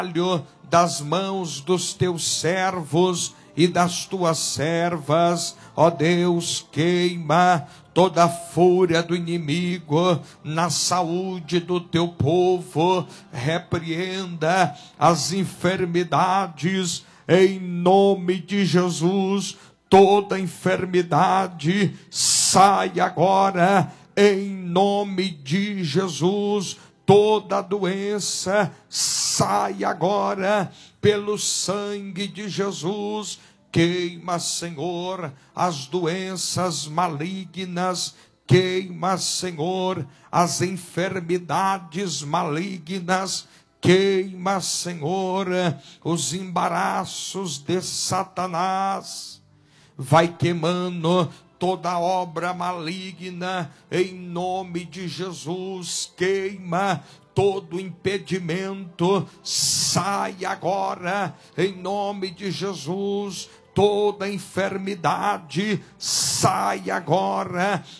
das mãos dos teus servos e das tuas servas, ó Deus, queima toda a fúria do inimigo na saúde do teu povo, repreenda as enfermidades em nome de Jesus. Toda enfermidade sai agora em nome de Jesus. Toda doença sai agora pelo sangue de Jesus. Queima, Senhor, as doenças malignas. Queima, Senhor, as enfermidades malignas. Queima, Senhor, os embaraços de Satanás. Vai queimando toda obra maligna, em nome de Jesus. Queima todo impedimento, sai agora, em nome de Jesus. Toda enfermidade, sai agora,